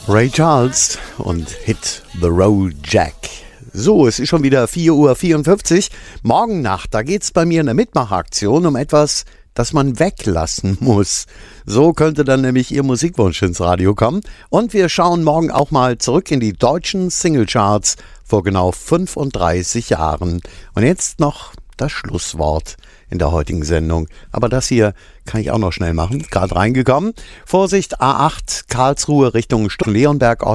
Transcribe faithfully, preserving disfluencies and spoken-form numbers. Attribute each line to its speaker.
Speaker 1: Ray Charles und Hit the Road Jack. So, es ist schon wieder vier Uhr vierundfünfzig. Morgen Nacht, da geht es bei mir in der Mitmachaktion um etwas, das man weglassen muss. So könnte dann nämlich Ihr Musikwunsch ins Radio kommen. Und wir schauen morgen auch mal zurück in die deutschen Singlecharts vor genau fünfunddreißig Jahren. Und jetzt noch das Schlusswort in der heutigen Sendung. Aber das hier kann ich auch noch schnell machen. Gerade reingekommen. Vorsicht, A acht, Karlsruhe Richtung Leonberg.